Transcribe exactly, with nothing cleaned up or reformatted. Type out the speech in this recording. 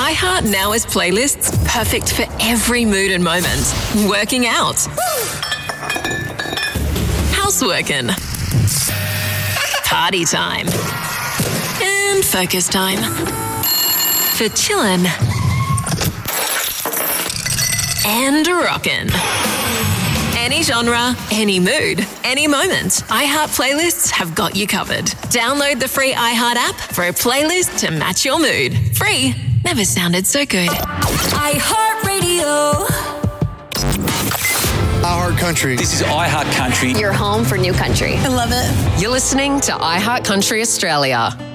iHeart Now is playlists perfect for every mood and moment. Working out. Houseworking. Party time. And focus time. For chillin'. And rockin'. Any genre, any mood, any moment. iHeart Playlists have got you covered. Download the free iHeart app for a playlist to match your mood. Free never sounded so good. iHeart Radio. iHeart Country. This is iHeart Country. Your home for new country. I love it. You're listening to iHeart Country Australia.